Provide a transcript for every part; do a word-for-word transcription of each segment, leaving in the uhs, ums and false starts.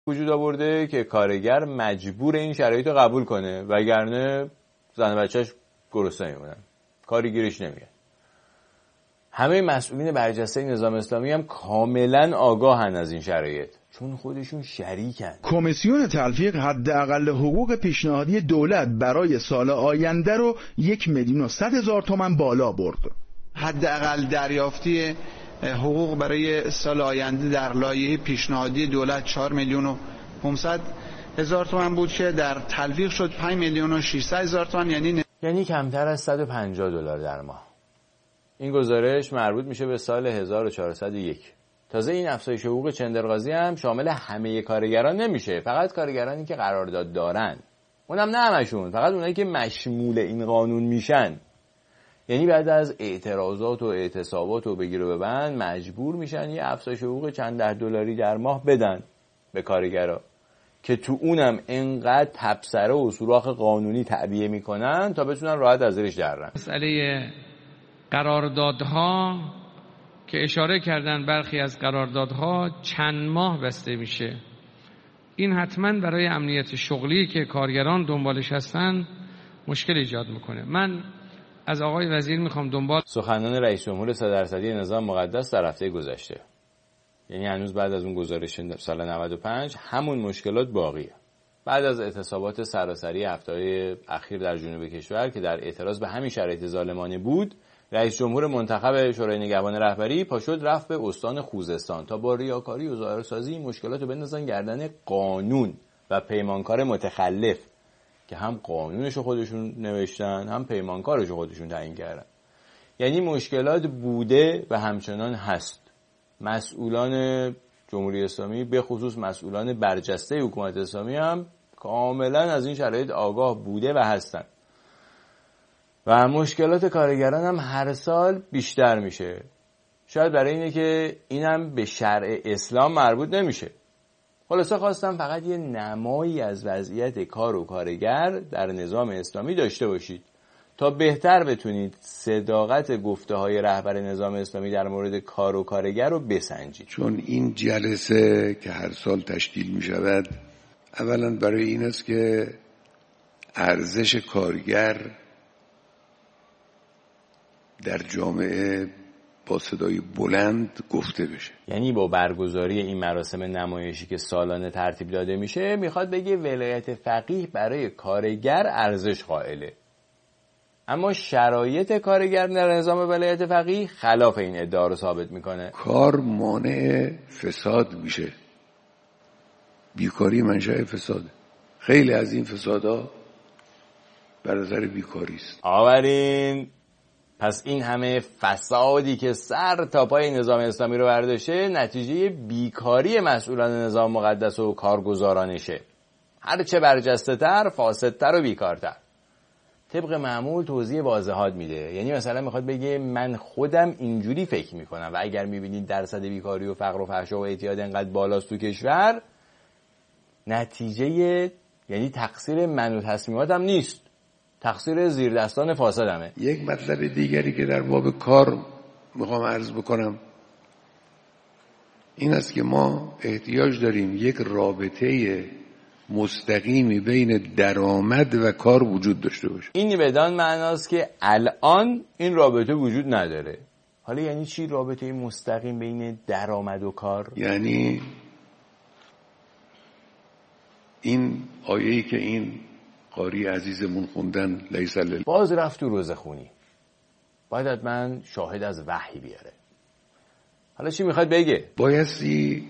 وجود آورده که کارگر مجبور این شرایط رو قبول کنه، وگرنه زن و بچهش گرسنه میمونن، کاری گیرش نمیاد. همه مسئولین برجسته نظام اسلامی هم کاملا آگاهن از این شرایط، چون خودشون شریکن. کمیسیون تلفیق حداقل حقوق پیشنهادی دولت برای سال آینده رو یک میلیون و صد هزار تومان بالا برد. حداقل دریافتی حقوق برای سال آینده در لایحه پیشنهادی دولت چهار میلیون و پانصد هزار تومان بود که در تلفیق شد پنج میلیون و ششصد هزار تومان، یعنی یعنی کمتر از صد و پنجاه دلار در ماه. این گزارش مربوط میشه به سال هزار و چهارصد و یک. تازه این افزایش حقوق چندرغازی هم شامل همه کارگران نمیشه، فقط کارگرانی که قرارداد دارن، اونم نه همشون، فقط اونایی که مشمول این قانون میشن. یعنی بعد از اعتراضات و اعتصابات و بگیر و ببند مجبور میشن یه افزایش حقوق چند ده دلاری در ماه بدن به کارگرا که تو اونم انقدر تبصره و سوراخ قانونی تعبیه میکنن تا بتونن راحت از زیرش درن. مسئله قراردادها که اشاره کردن، برخی از قراردادها چند ماه بسته میشه. این حتما برای امنیت شغلی که کارگران دنبالش هستن مشکل ایجاد میکنه. من از آقای وزیر میخوام دنبال سخنان رئیس جمهور صد درصدی نظام مقدس در هفته گذشته، یعنی هنوز بعد از اون گزارش سال نود و پنج همون مشکلات باقیه. بعد از اعتصابات سراسری هفته‌های اخیر در جنوب کشور که در اعتراض به همین شرایط ظالمانه بود، رئیس جمهور منتخب شورای نگهبان رهبری پاشد رفت به استان خوزستان تا با ریاکاری و ظاهرسازی این مشکلات رو بندازن گردن قانون و پیمانکار متخلف که هم قانونش رو خودشون نوشتن هم پیمانکارش رو خودشون تعیین کردن. یعنی مشکلات بوده و همچنان هست. مسئولان جمهوری اسلامی به خصوص مسئولان برجسته حکومت اسلامی هم کاملا از این شرایط آگاه بوده و هستن و مشکلات کارگران هم هر سال بیشتر میشه. شاید برای اینه که اینم به شرع اسلام مربوط نمیشه. خلاصه خواستم فقط یه نمایی از وضعیت کار و کارگر در نظام اسلامی داشته باشید تا بهتر بتونید صداقت گفته های رهبر نظام اسلامی در مورد کار و کارگر رو بسنجید. چون این جلسه که هر سال تشکیل می شود اولا برای این است که ارزش کارگر در جامعه با صدای بلند گفته بشه. یعنی با برگزاری این مراسم نمایشی که سالانه ترتیب داده میشه میخواد بگه ولایت فقیه برای کارگر ارزش قائله، اما شرایط کارگر در نظام ولایت فقیه خلاف این ادعا رو ثابت میکنه. کار مانع فساد میشه، بیکاری منشأ فساده. خیلی از این فسادها بر اثر بیکاری است. آورین پس این همه فسادی که سر تا پای نظام اسلامی رو برداشته نتیجه بیکاری مسئولان نظام مقدس و کارگزارانشه، هرچه برجسته تر فاسدتر و بیکارتر. طبق معمول توضیح واضحات میده، یعنی مثلا میخواد بگه من خودم اینجوری فکر میکنم و اگر میبینید درصد بیکاری و فقر و فحشا و اعتیاد انقدر بالاست تو کشور، نتیجه یعنی تقصیر من و تصمیماتم نیست، تقصیر زیر دستان فاسدمه. یک مطلب دیگری که در باب کار میخوام عرض بکنم این است که ما احتیاج داریم یک رابطه مستقیمی بین درآمد و کار وجود داشته باشه. این بدان معناست که الان این رابطه وجود نداره. حالا یعنی چی رابطه مستقیم بین درآمد و کار؟ یعنی این آیه‌ای که این قاری عزیزمون خوندن لیس لل باز رفت تو روزه خونی، باید حتما شاهد از وحی بیاره. حالا چی میخواد بگه؟ بایستی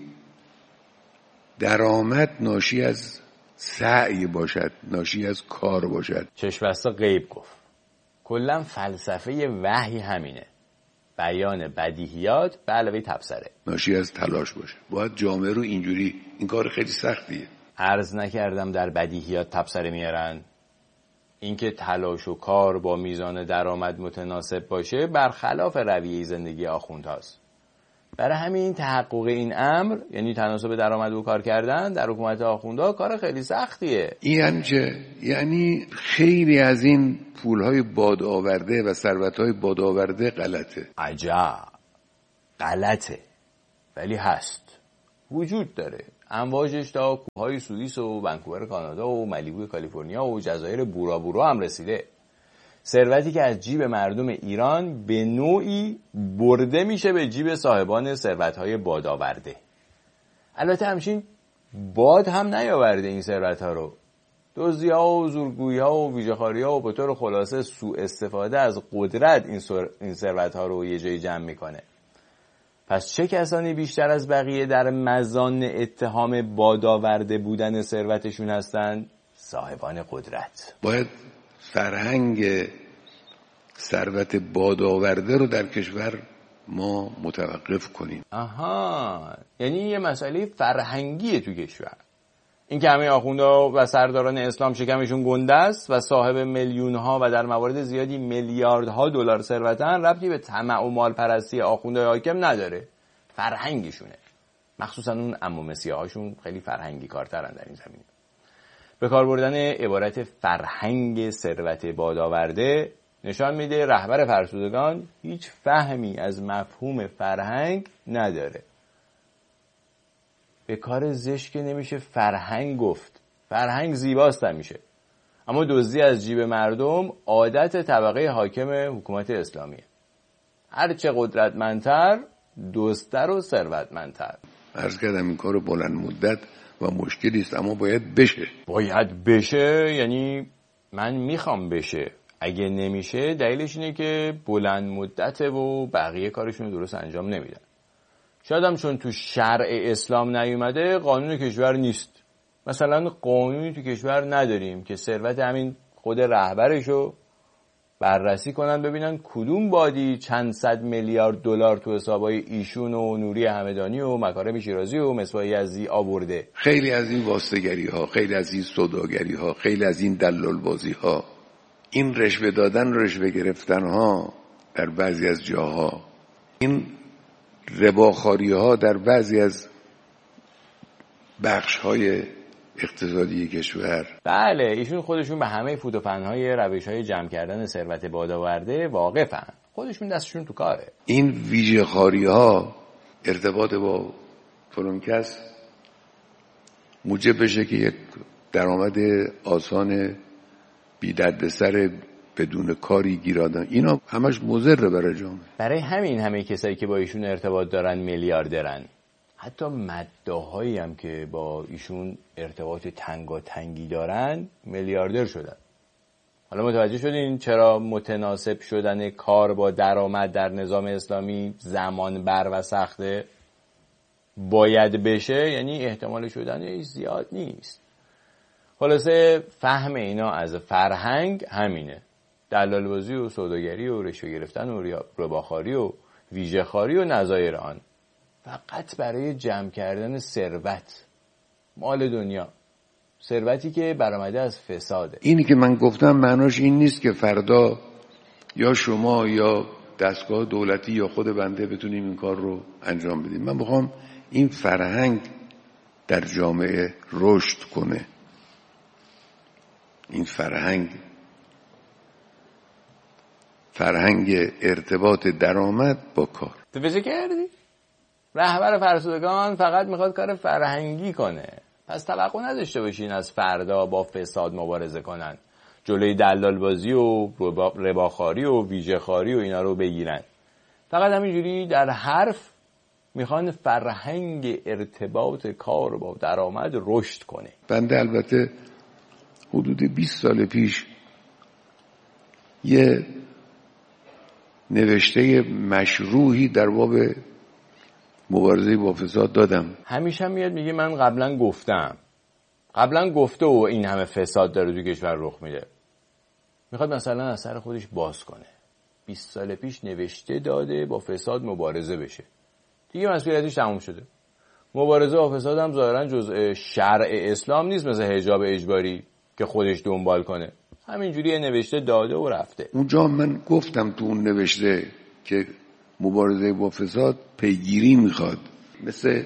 درآمد ناشی از سعی باشد، ناشی از کار باشد. چشم بسته غیب گفت. کلا فلسفه وحی همینه، بیان بدیهیات به علاوه تبصره، ناشی از تلاش باشه. باید جامعه رو اینجوری، این کار خیلی سختیه. عرض نکردم در بدیهیات تبصره میارن. اینکه تلاش و کار با میزان درآمد متناسب باشه برخلاف رویه زندگی آخوندهاست. برای همین تحقق این امر، یعنی تناسب درآمد و کار کردن در حکومت آخوندها کار خیلی سختیه. این چه؟ یعنی خیلی از این پولهای باد آورده و ثروتهای باد آورده غلطه. عجب غلطه، ولی هست، وجود داره. امواجش تا کوههای سوئیس و ونکوور کانادا و مالیبو کالیفرنیا و جزایر بورا بورا هم رسیده. ثروتی که از جیب مردم ایران به نوعی برده میشه به جیب صاحبان ثروت‌های بادآورده. البته همچین باد هم نیاورده این ثروت‌ها رو. دزدی‌ها و زورگویی‌ها و ویژه‌خواری‌ها و به طور خلاصه سوء استفاده از قدرت این این ثروت‌ها رو یه جای جمع میکنه. پس چه کسانی بیشتر از بقیه در مزان اتهام بادآورده بودن ثروتشون هستند؟ صاحبان قدرت. باید فرهنگ ثروت بادآورده رو در کشور ما متوقف کنیم. آها، یعنی یه مسئله فرهنگیه تو کشور. این که همه آخوندا و سرداران اسلام شکمشون گنده است و صاحب میلیون ها و در موارد زیادی میلیاردها دلار ثروتن، ربطی به طمع و مال پرستی آخوندهای حاکم نداره. فرهنگشونه. مخصوصا اون عموم سیاهاشون خیلی فرهنگی کارترن در این زمینه. به کار بردن عبارت فرهنگ ثروت بادآورده نشان میده رهبر فرسودگان هیچ فهمی از مفهوم فرهنگ نداره. به کار زشت که نمیشه فرهنگ گفت. فرهنگ زیباست میشه. اما دزدی از جیب مردم عادت طبقه حاکم حکومت اسلامیه. هرچه قدرتمندتر، دزدتر و ثروتمندتر. عرض کردم این کار بلند مدت و مشکلی است، اما باید بشه. باید بشه یعنی من میخوام بشه. اگه نمیشه دلیلش اینه که بلند مدته و بقیه کارشون درست انجام نمیدن. شاید هم چون تو شرع اسلام نیومده قانون کشور نیست. مثلا قانونی تو کشور نداریم که ثروت همین خود رهبرشو بررسی کنن ببینن کدوم بادی چند صد میلیارد دلار تو حسابای ایشون و نوری همدانی و مکارم شیرازی و مصباح یزدی آورده. خیلی از این واسطه‌گری ها، خیلی از این سوداگری ها، خیلی از این دلال بازی ها، این رشوه دادن و رشوه گرفتن ها در بعضی از جاها، این رباخواری ها در بعضی از بخش های اقتصادی کشور. بله، ایشون خودشون به همه فوت و فنهای روش های جمع کردن ثروت بادآورده واقفن. خودشون دستشون تو کاره. این ویژه خاری ها ارتباط با فلان کس موجب بشه که یک درآمد آسان بی دردسر بدون کاری گیرادن، اینا همش مضر برای جامعه. برای همین همه کسایی که با ایشون ارتباط دارن میلیاردرن. حتی مداحایی هم که با ایشون ارتباط تنگاتنگی دارن میلیاردر شدن. حالا متوجه شدین چرا متناسب شدن کار با درآمد در نظام اسلامی زمان بر و سخته؟ باید بشه یعنی احتمال شدنش زیاد نیست. خلاصه فهم اینا از فرهنگ همینه. دلالبازی و سوداگری و رشوه گرفتن و رباخواری و ویژه‌خواری و نظایر آن، فقط برای جمع کردن ثروت، مال دنیا، ثروتی که برآمده از فساده. اینی که من گفتم معناش این نیست که فردا یا شما یا دستگاه دولتی یا خود بنده بتونیم این کار رو انجام بدیم. من بخوام این فرهنگ در جامعه رشد کنه، این فرهنگ فرهنگ ارتباط درآمد با کار. تو فکر کردی؟ رهبر فرسودگان فقط میخواد کار فرهنگی کنه. پس توقع نداشته باشین از فردا با فساد مبارزه کنن، جلوی دلال بازی و رباخواری و ویژه‌خواری و اینا رو بگیرن. فقط همینجوری در حرف میخوان فرهنگ ارتباط کار با درآمد رشد کنه. بنده البته حدود بیست سال پیش یه نوشته مشروحی در باب مبارزه با فساد دادم. همیشه میاد میگه من قبلا گفتم قبلا گفته و این همه فساد داره تو کشور رخ میده. میخواد مثلا از سر خودش باز کنه. بیست سال پیش نوشته داده با فساد مبارزه بشه، دیگه مسئولیتش تموم شده. مبارزه با فساد هم ظاهرا جزء شرع اسلام نیست، مثل حجاب اجباری که خودش دنبال کنه. همینجوری نوشته داده و رفته. اونجا من گفتم تو اون نوشته که مبارزه با فساد پیگیری میخواد، مثل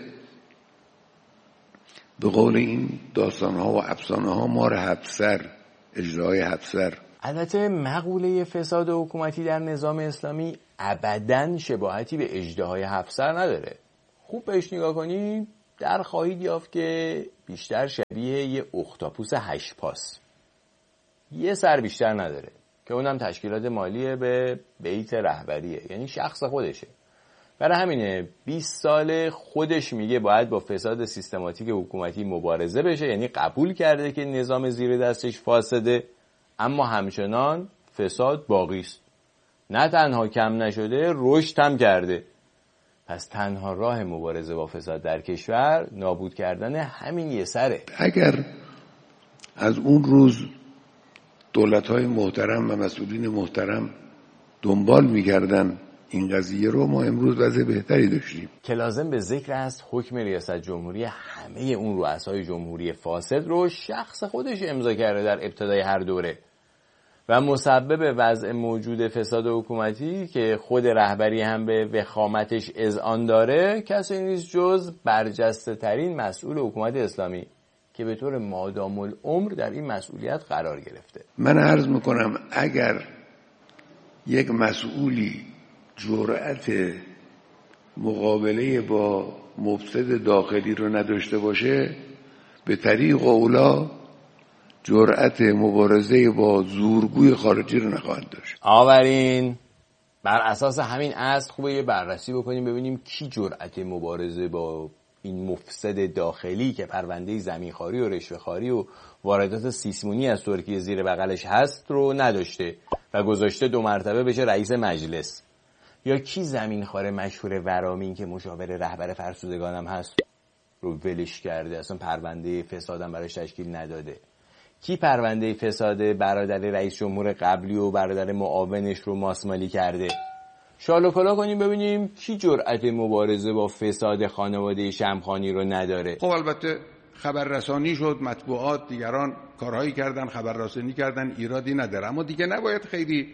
به قول این داستانها و افسانه‌ها مار هفسر، اجرای هفسر. البته مقوله فساد حکومتی در نظام اسلامی ابداً شباهتی به اژدهای هفسر نداره. خوب بهش نگاه کنید در خواهید یافت که بیشتر شبیه یه اختاپوس هشت پاس، یه سر بیشتر نداره که اونم تشکیلات مالی به بیت رهبریه، یعنی شخص خودشه. برای همینه بیست سال خودش میگه باید با فساد سیستماتیک حکومتی مبارزه بشه، یعنی قبول کرده که نظام زیر دستش فاسده، اما همچنان فساد باقی است. نه تنها کم نشده، رشد هم کرده. پس تنها راه مبارزه با فساد در کشور نابود کردن همین یه سره. اگر از اون روز دولت‌های محترم و مسئولین محترم دنبال می‌کردن این قضیه رو، ما امروز وضع بهتری داشتیم. که لازم به ذکر است حکم ریاست جمهوری همه اون رؤسای جمهوری فاسد رو شخص خودش امضا کرده در ابتدای هر دوره و مسبب وضع موجود فساد حکومتی که خود رهبری هم به وخامتش اذعان داره کسی نیست جز برجسته ترین مسئول حکومت اسلامی که به طور مادام العمر در این مسئولیت قرار گرفته. من عرض میکنم اگر یک مسئولی جرأت مقابله با مفسد داخلی رو نداشته باشه، به طریق اولا جرأت مبارزه با زورگوی خارجی رو نخواهد داشت. آورین بر اساس همین اصل خوبه یه بررسی بکنیم ببینیم کی جرأت مبارزه با این مفسد داخلی که پرونده زمینخواری و رشوه‌خواری و واردات سیسمونی از ترکیه زیر بغلش هست رو نداشته و گذاشته دو مرتبه بشه رئیس مجلس، یا کی زمینخوار مشهور ورامین که مشاور رهبر فرسودگانم هست رو ولش کرده، اصلا پرونده فسادم براش تشکیل نداده، کی پرونده فساد برادر رئیس جمهور قبلی و برادر معاونش رو ماسمالی کرده. شال و کلا کنیم ببینیم کی جرأت مبارزه با فساد خانواده شمخانی رو نداره. خب البته خبررسانی شد، مطبوعات دیگران کارهایی کردن، خبررسانی کردن، ایرادی نداره، اما دیگه نباید خیلی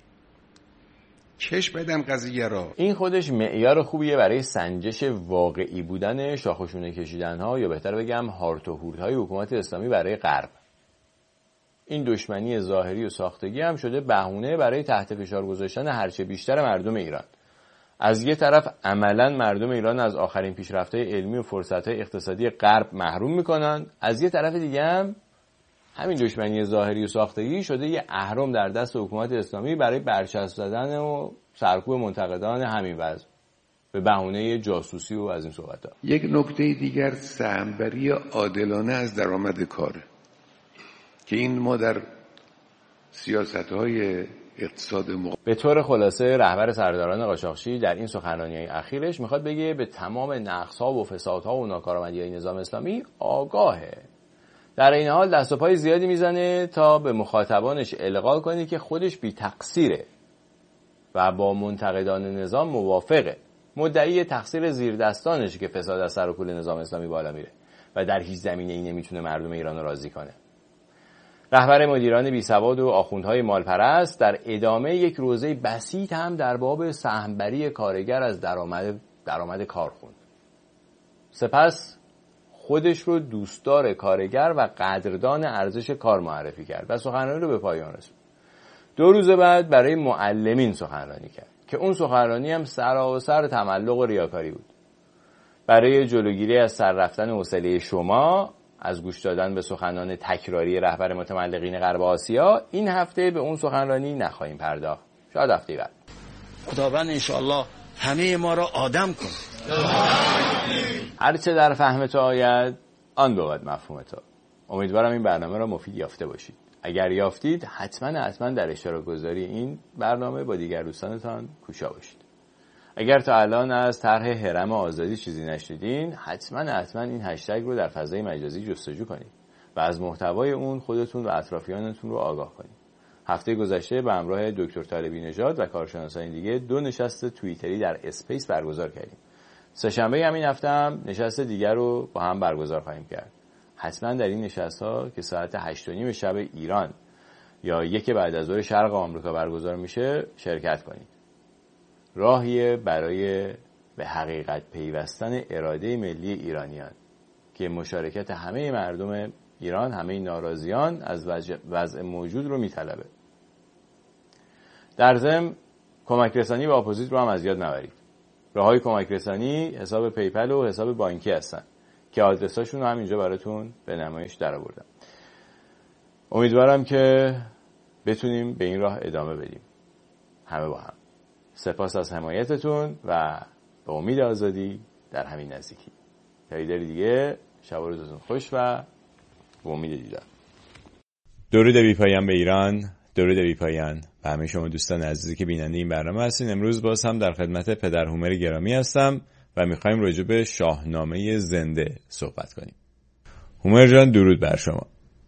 چش بدن قضیه را. این خودش معیار خوبیه برای سنجش واقعی بودن شاخوشونه کشیدن ها، یا بهتر بگم هارت و هورت های حکومت اسلامی برای غرب. این دشمنی ظاهری و ساختگی هم شده بهونه برای تحت فشار گذاشتن هرچه بیشتر مردم ایران. از یه طرف عملاً مردم ایران از آخرین پیشرفت‌های علمی و فرصت‌های اقتصادی غرب محروم می‌کنن، از یه طرف دیگه هم همین دشمنی ظاهری و ساختگی شده یه اهرم در دست حکومت اسلامی برای برچسب زدن و سرکوب منتقدان همین وضع به بهونه جاسوسی و از این صحبت‌ها. یک نکته دیگر سهمبری عادلانه از درآمد کاره که این ما در سیاست‌های اقتصاد مق... به طور خلاصه رهبر سرداران قاچاقچی در این سخنرانی‌های اخیرش میخواد بگه به تمام نقص‌ها و فسادها و ناکارآمدی‌های نظام اسلامی آگاهه. در این حال دست و پای زیادی میزنه تا به مخاطبانش القا کنه که خودش بی تقصیره و با منتقدان نظام موافقه. مدعی تقصیر زیر دستانش که فساد از سر و کول نظام اسلامی بالا میره و در هیچ زمینه ای نمیتونه مردم ایران رو راضی کنه. رهبر مدیران بیسواد و آخوندهای مالپرست در ادامه یک روزه بسیط هم در باب سهمبری کارگر از درآمد درآمد کار خوند. سپس خودش رو دوستدار کارگر و قدردان ارزش کار معرفی کرد و سخنرانی رو به پایان رسوند. دو روز بعد برای معلمین سخنرانی کرد که اون سخنرانی هم سراسر تملق و ریاکاری بود. برای جلوگیری از سر رفتن حوصله شما از گوش دادن به سخنان تکراری رهبر متملقین غرب آسیا، این هفته به اون سخنرانی نخواهیم پرداخت. شاید هفته بعد. خداوند انشاءالله همه ما را آدم کن. هرچه در فهم تو آید آن بود مفهوم تو. امیدوارم این برنامه را مفید یافته باشید. اگر یافتید حتما حتما در اشتراک گذاری این برنامه با دیگر دوستانتان کوشا باشید. اگر تا الان از طرح هرم آزادی چیزی نشنیدین حتما حتما این هشتگ رو در فضای مجازی جستجو کنید و از محتوای اون خودتون و اطرافیانتون رو آگاه کنید. هفته گذشته به همراه دکتر طالبی نژاد و کارشناسان دیگه دو نشست توییتری در اسپیس برگزار کردیم. سه‌شنبه همین هفته هم نشست دیگر رو با هم برگزار خواهیم کرد. حتما در این نشست‌ها که ساعت هشت و نیم شب ایران یا یک بعد از ظهر شرق آمریکا برگزار میشه شرکت کنید. راهی برای به حقیقت پیوستن اراده ملی ایرانیان که مشارکت همه مردم ایران، همه ناراضیان از وضع موجود رو میطلبه. در ضمن کمک رسانی به اپوزیت رو هم از یاد نبرید. راههای کمک رسانی حساب پیپل و حساب بانکی هستن که آدرساشون رو هم اینجا براتون به نمایش درآوردم. امیدوارم که بتونیم به این راه ادامه بدیم همه با هم. سپاس از حمایتتون و به امید آزادی در همین نزدیکی. تا ایده دیگه شب و روزتون خوش و به امید دیدار. درود بی پایان به ایران، درود بی پایان به همه شما دوستان عزیزی که بیننده این برنامه هستین. امروز باز هم در خدمت پدر هومر گرامی هستم و میخوایم راجع به شاهنامه زنده صحبت کنیم. هومر جان درود بر شما.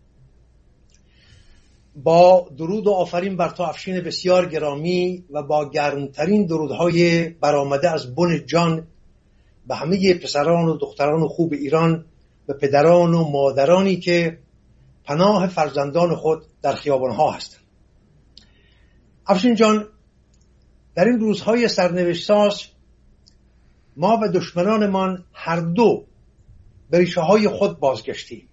با درود و آفرین بر تو افشین بسیار گرامی و با گرمترین درودهای برآمده از بن جان به همه پسران و دختران خوب ایران، به پدران و مادرانی که پناه فرزندان خود در خیابانها هستند. افشین جان، در این روزهای سرنوشت‌ساز ما و دشمنانمان هر دو به ریشه های خود بازگشتیم.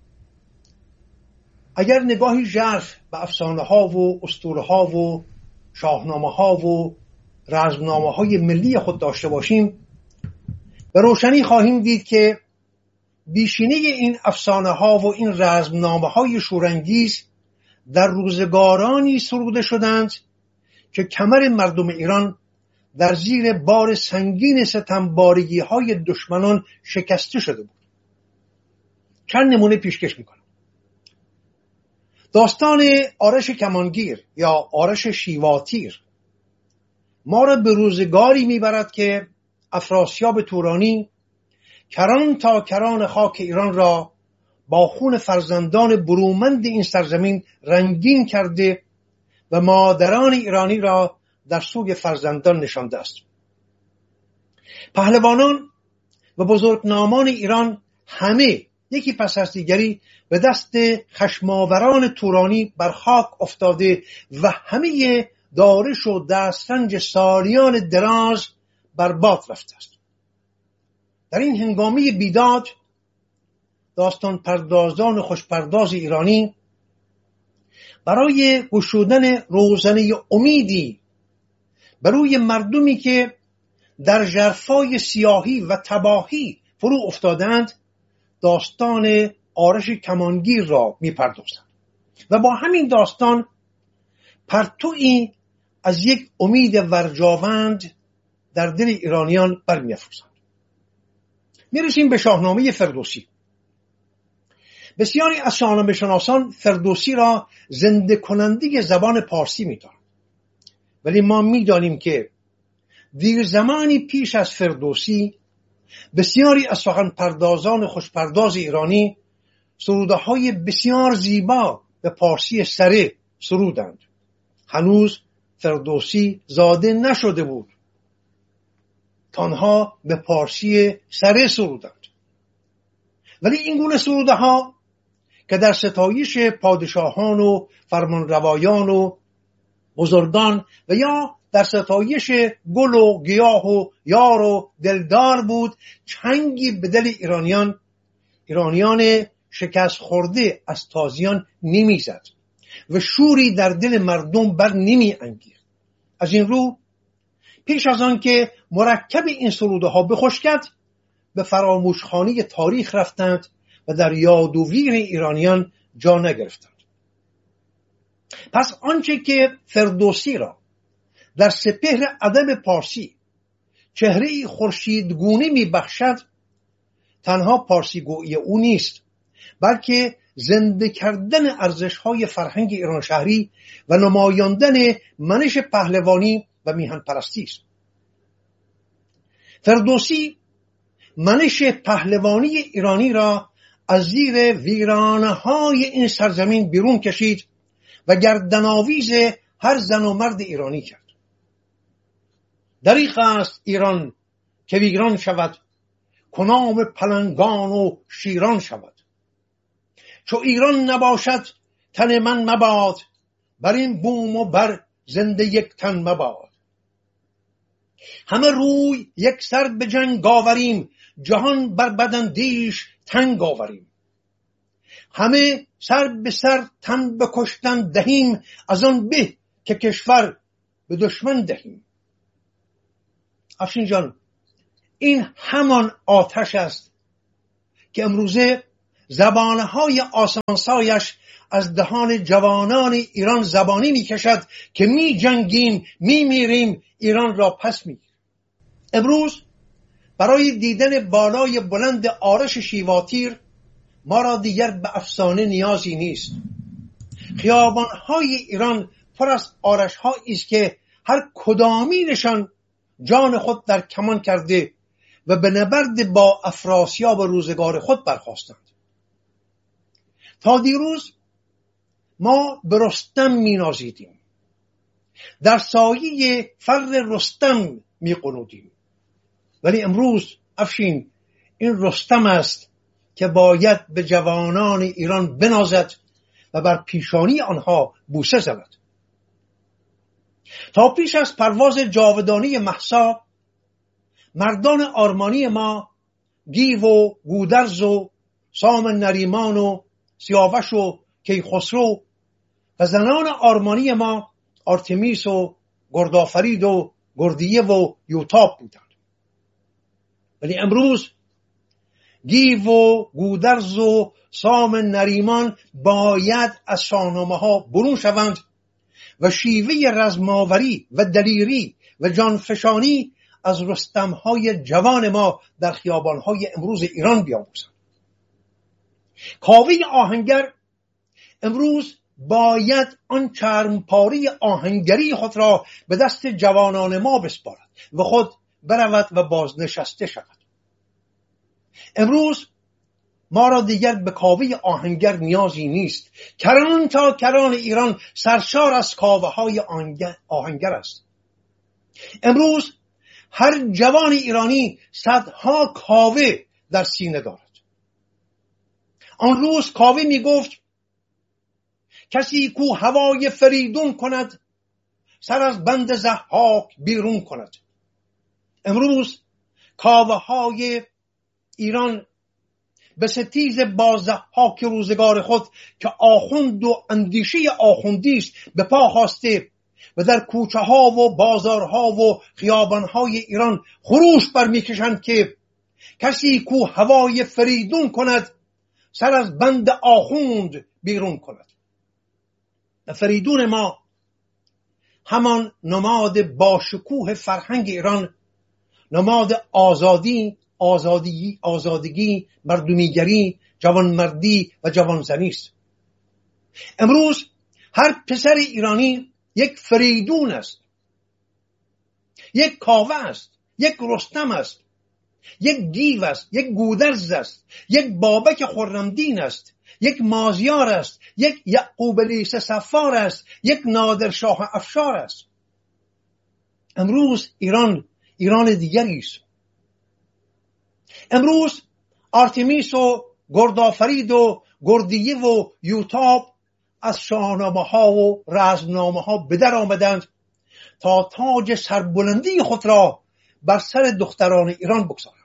اگر نگاهی ژرف به افسانه ها و اسطوره ها و شاهنامه ها و رزمنامه های ملی خود داشته باشیم، به روشنی خواهیم دید که بیشینه این افسانه ها و این رزمنامه های شورانگیز در روزگارانی سروده شدند که کمر مردم ایران در زیر بار سنگین ستمبارگی های دشمنان شکسته شده بود. چند نمونه پیشکش میکنم. داستان آرش کمانگیر یا آرش شیواتیر ما را به روزگاری میبرد که افراسیاب تورانی کران تا کران خاک ایران را با خون فرزندان برومند این سرزمین رنگین کرده و مادران ایرانی را در سوی فرزندان نشانده است. پهلوانان و بزرگنامان ایران همه یکی پس از دیگری به دست خشماوران تورانی بر خاک افتاده و همه دارش و دسترنج سالیان دراز برباد رفته است. در این هنگامی بیداد داستان پردازان خوشپرداز ایرانی برای گشودن روزنه امیدی بر روی مردمی که در ژرفای سیاهی و تباهی فرو افتادند داستان آرش کمانگیر را می‌پردازند و با همین داستان پرتویی از یک امید ورجاوند در دل ایرانیان برمی‌افروزند. میرسیم به شاهنامه فردوسی. بسیاری از شاهنامه شناسان فردوسی را زنده کننده زبان پارسی می‌دانند، ولی ما می‌دانیم که دیر زمانی پیش از فردوسی بسیاری از سخن پردازان خوشپرداز ایرانی سروده های بسیار زیبا به پارسی سره سرودند. هنوز فردوسی زاده نشده بود، تنها به پارسی سره سرودند. ولی این گونه سروده ها که در ستایش پادشاهان و فرمانروایان و بزرگان و یا در ستایش گل و گیاه و یار و دلدار بود، چنگی به دل ایرانیان ایرانیان شکست خورده از تازیان نمیزد و شوری در دل مردم بر نمی انگیخت. از این رو پیش از آن که مرکب این سروده ها بخشکد به فراموشخانه تاریخ رفتند و در یاد و ویر ایرانیان جا نگرفتند. پس آنچه که فردوسی را در سپهر ادب پارسی چهره خورشیدگونه میبخشد تنها پارسی گویی او نیست، بلکه زنده کردن ارزش‌های فرهنگ ایران شهری و نمایاندن منش پهلوانی و میهن پرستی است. فردوسی منش پهلوانی ایرانی را از زیر ویرانه‌های این سرزمین بیرون کشید و گردن‌آویز هر زن و مرد ایرانی کرد. دریغ است ایران که ویران شود، کنام پلنگان و شیران شود. چو ایران نباشد تن من مباد، بر این بوم و بر زنده یک تن مباد. همه روی یک سر به جنگ آوریم، جهان بر بداندیش تنگ آوریم. همه سر به سر تن به کشتن دهیم، از آن به که کشور به دشمن دهیم. افشین جان، این همان آتش است که امروزه زبانهای آسانسایش از دهان جوانان ایران زبانی میکشد که می جنگیم، می میریم، ایران را پس می. امروز برای دیدن بالای بلند آرش شیواتیر ما را دیگر به افسانه نیازی نیست. خیابانهای ایران پر از آرش‌هایی است که هر کدامینشان جان خود در کمان کرده و به نبرد با افراسیاب روزگار خود برخاستند. تا دیروز ما به رستم می نازیدیم، در سایه فر رستم می قنودیم، ولی امروز افشین این رستم است که باید به جوانان ایران بنازد و بر پیشانی آنها بوسه زند. تا پیش از پرواز جاودانی مهسا مردان آرمانی ما گیو و گودرز و سام نریمان و سیاوش و کیخسرو و زنان آرمانی ما آرتمیس و گردآفرید و گردیه و یوتاب بودند. ولی امروز گیو و گودرز و سام نریمان باید از شاهنامه ها برون شوند و شیوه رزماوری و دلیری و جانفشانی از رستمهای جوان ما در خیابانهای امروز ایران بیاموزند. کاوه آهنگر امروز باید آن چرمپاری آهنگری خود را به دست جوانان ما بسپارد و خود برود و بازنشسته شود. امروز ما را دیگر به کاوه آهنگر نیازی نیست. کران تا کران ایران سرشار از کاوه های آهنگر است. امروز هر جوان ایرانی صدها کاوه در سینه دارد. آن روز کاوه می گفت کسی کو هوای فریدون کند سر از بند ضحاک بیرون کند. امروز کاوه های ایران به ستیز با ضحاک روزگار خود که آخوند و اندیشه آخوندی است به پا خواسته و در کوچه ها و بازارها و خیابان های ایران خروش برمیکشند که کسی کو هوای فریدون کند سر از بند آخوند بیرون کند. فریدون ما همان نماد باشکوه فرهنگ ایران، نماد آزادی، آزادی، آزادگی، مردمیگری، جوانمردی و جوانزنی است. امروز هر پسر ایرانی یک فریدون است، یک کاوه است، یک رستم است، یک گیو است، یک گودرز است، یک بابک خرمدین است، یک مازیار است، یک یعقوب لیث صفار است، یک نادرشاه افشار است. امروز ایران ایران دیگری است. امروز آرتمیس و گردآفرید و گردیه و یوتاب از شاهنامه ها و رزمنامه ها به در آمدند تا تاج سربلندی خود را بر سر دختران ایران بگذارند.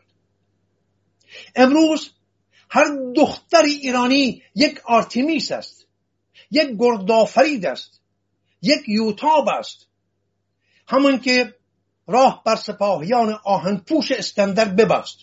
امروز هر دختر ایرانی یک آرتمیس است، یک گردآفرید است، یک یوتاب است، همان که راه بر سپاهیان آهنپوش اسکندر ببست.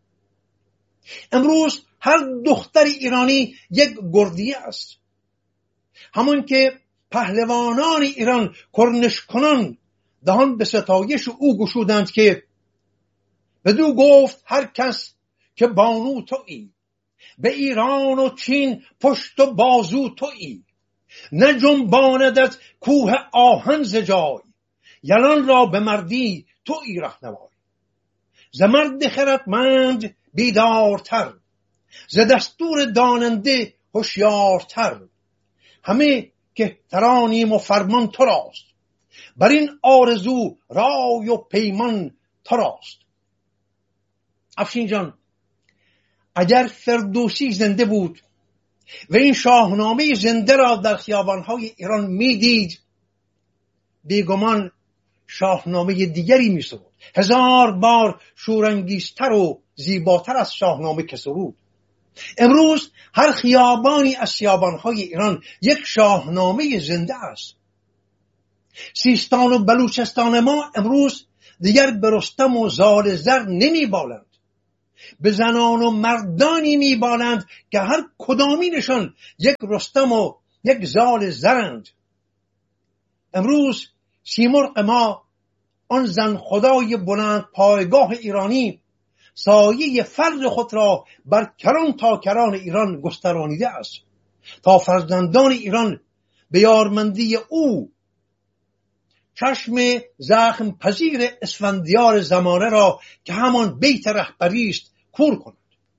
امروز هر دختر ایرانی یک گردیه است، همان که پهلوانان ایران کرنشکنان دهان به ستایش او گشودند که بدو گفت هر کس که بانو تویی، به ایران و چین پشت و بازو تویی، نه جنباندت کوه آهن ز جای، یلان را به مردی تویی رهنمای. ز مرد خردمند بیدارتر، ز دستور داننده هوشیارتر، همه کهترانیم و فرمان تو راست، بر این آرزو رای و پیمان تو راست. افشین جان، اگر فردوسی زنده بود و این شاهنامه زنده را در خیابانهای ایران میدید، بیگمان شاهنامه دیگری می سرود، هزار بار شورانگیزتر و زیباتر از شاهنامه که سرود. امروز هر خیابانی از خیابانهای ایران یک شاهنامه زنده است. سیستان و بلوچستان ما امروز دیگر به رستم و زال زر نمی بالند، به زنان و مردانی میبالند که هر کدامینشان یک رستم و یک زال زرند. امروز سیمرغ ما، آن زن خدای بلند پایگاه ایرانی، سایه فرد خود را بر کران تا کران ایران گسترانیده است تا فرزندان ایران به یارمندی او چشم زخم پذیر اسفندیار زمانه را که همان بیت رهبری است کور کند.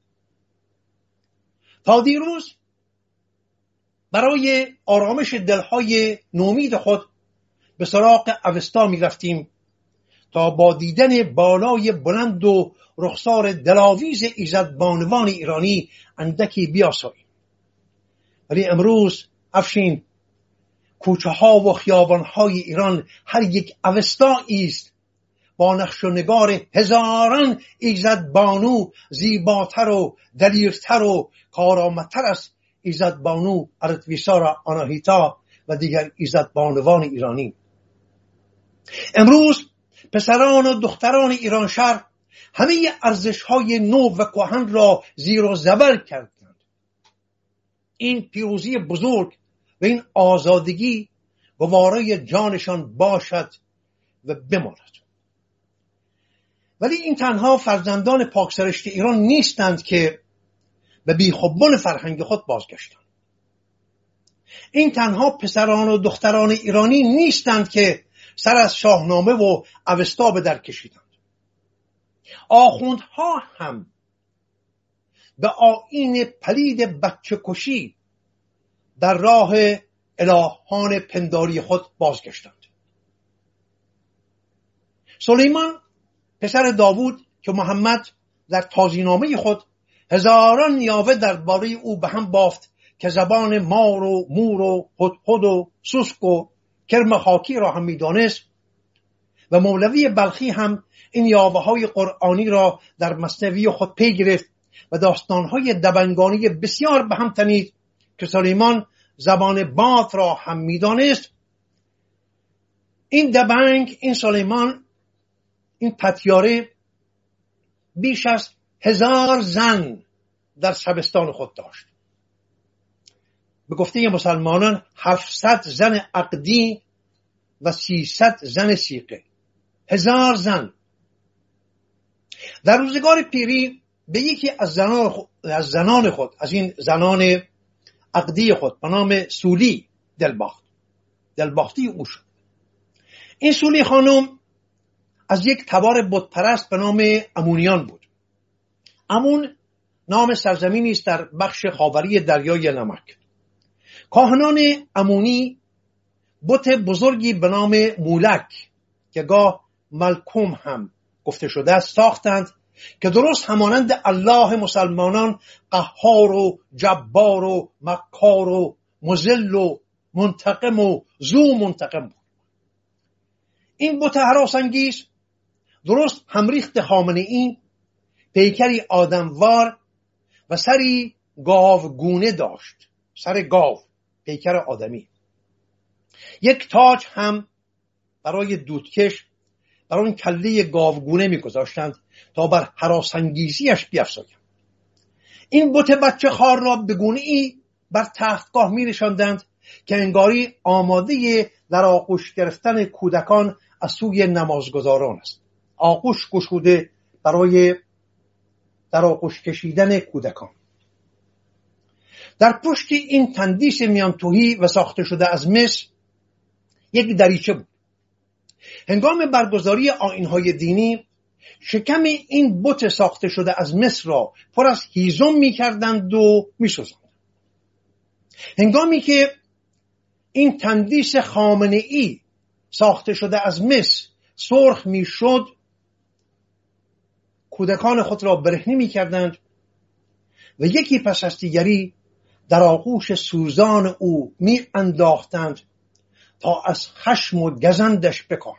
تا دیروز برای آرامش دلهای نومید خود به سراغ اوستا می رفتیم تا با دیدن بالای بلند و رخسار دلاویز ایزدبانوان ایرانی اندکی بیاساییم. ولی امروز افشین، کوچه ها و خیابان های ایران هر یک اوستایی است با نقش و نگار هزاران ایزدبانو زیباتر و دلیرتر و کارآمدتر از ایزدبانو اردویسارا آناهیتا و دیگر ایزدبانوان ایرانی. امروز پسران و دختران ایران شهر همه ارزش های نو و کهن را زیر و زبر کردند. این پیروزی بزرگ و این آزادگی گواره جانشان باشد و بماند. ولی این تنها فرزندان پاکسرشت ایران نیستند که به بیخوبان فرهنگ خود بازگشتند. این تنها پسران و دختران ایرانی نیستند که سر از شاهنامه و اوستا به در کشیدند. آخوندها هم به آیین پلید بچه کشی در راه الهان پنداری خود بازگشتند. سلیمان پسر داوود که محمد در تازی‌نامه خود هزاران نیاوه درباره او به هم بافت که زبان مار و مور و هدهد و سوسک و کرم خاکی را هم می‌دانست، و مولوی بلخی هم این یاوه‌های قرآنی را در مثنوی خود پی گرفت و داستان‌های دبنگانی بسیار به هم تنید که سلیمان زبان باد را هم می‌دانست. این دبنگ، این سلیمان، این پتیاره بیش از هزار زن در شبستان خود داشت. به گفته مسلمانان هفتصد زن عقدی و سیصد زن سیغه. هزار زن. در روزگار پیری به یکی از زنان خود، از زنان خود از این زنان عقدی خود به نام سولی دلباخت. دلباختی او شد. این سولی خانم از یک تبار بت پرست به نام امونیان بود. امون نام سرزمینی است در بخش خاوری دریای نمک. کاهنان امونی بت بزرگی به نام مولک که گاه ملکوم هم گفته شده است ساختند که درست همانند الله مسلمانان قهار و جبار و مکار و مذل و منتقم و ذو منتقم بود. این بت هراسانگیز درست همریخت خامنه‌ای پیکری آدموار و سری گاوگونه داشت. سر گاو، پیکر آدمی. یک تاج هم برای دودکش بر آن کله گاوگونه می‌گذاشتند تا بر هراسانگیزیش بیفزایند. این بت بچه خار را به گونه‌ای بر تختگاه می‌نشاندند که انگاری آماده در آغوش گرفتن کودکان از سوی نمازگزاران است. آغوش گشوده برای در آغوش کشیدن کودکان. در پشت این تندیس میانتویی و ساخته شده از مس یک دریچه بود. هنگام برگزاری آیین‌های دینی شکم این بت ساخته شده از مس را پر از هیزم می‌کردند و می‌سوزاندند. هنگامی که این تندیس خامنه‌ای ساخته شده از مس سرخ می‌شد، کودکان خود را برهنه می‌کردند و یکی پس از دیگری در آغوش سوزان او می‌انداختند تا از خشم و گزندش بکاهند.